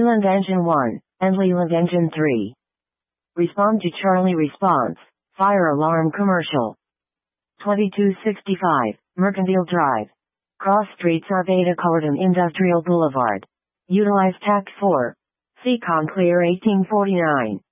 Leland Engine 1, and Leland Engine 3. Respond to Charlie response. Fire alarm commercial. 2265, Mercantile Drive. Cross streets of Ada Corden Industrial Boulevard. Utilize Tax 4. See Conclear 1849.